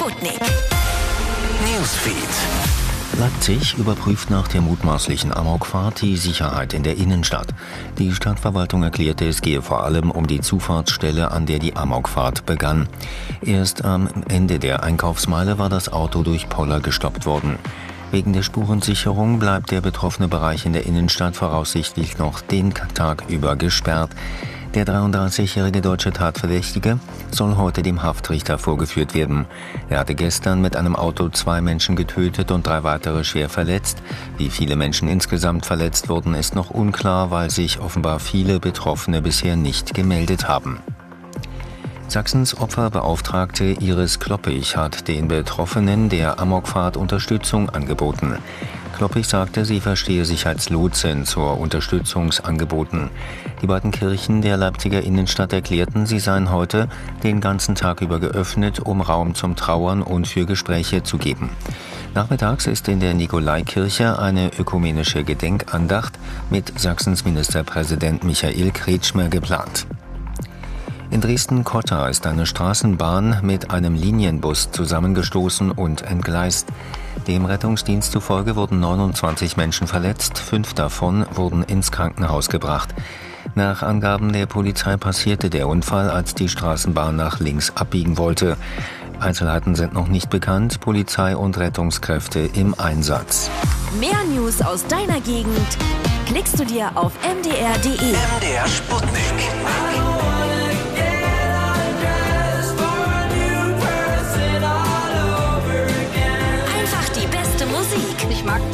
Sputnik. Newsfeed. Leipzig überprüft nach der mutmaßlichen Amokfahrt die Sicherheit in der Innenstadt. Die Stadtverwaltung erklärte, es gehe vor allem um die Zufahrtsstelle, an der die Amokfahrt begann. Erst am Ende der Einkaufsmeile war das Auto durch Poller gestoppt worden. Wegen der Spurensicherung bleibt der betroffene Bereich in der Innenstadt voraussichtlich noch den Tag über gesperrt. Der 33-jährige deutsche Tatverdächtige soll heute dem Haftrichter vorgeführt werden. Er hatte gestern mit einem Auto 2 Menschen getötet und 3 weitere schwer verletzt. Wie viele Menschen insgesamt verletzt wurden, ist noch unklar, weil sich offenbar viele Betroffene bisher nicht gemeldet haben. Sachsens Opferbeauftragte Iris Kloppich hat den Betroffenen der Amokfahrt Unterstützung angeboten. Kloppich sagte, sie verstehe sich als Lotsin zur Unterstützungsangeboten. Die beiden Kirchen der Leipziger Innenstadt erklärten, sie seien heute den ganzen Tag über geöffnet, um Raum zum Trauern und für Gespräche zu geben. Nachmittags ist in der Nikolaikirche eine ökumenische Gedenkandacht mit Sachsens Ministerpräsident Michael Kretschmer geplant. In Dresden-Cotta ist eine Straßenbahn mit einem Linienbus zusammengestoßen und entgleist. Dem Rettungsdienst zufolge wurden 29 Menschen verletzt, 5 davon wurden ins Krankenhaus gebracht. Nach Angaben der Polizei passierte der Unfall, als die Straßenbahn nach links abbiegen wollte. Einzelheiten sind noch nicht bekannt, Polizei und Rettungskräfte im Einsatz. Mehr News aus deiner Gegend klickst du dir auf mdr.de. MDR Sputnik. Ich mag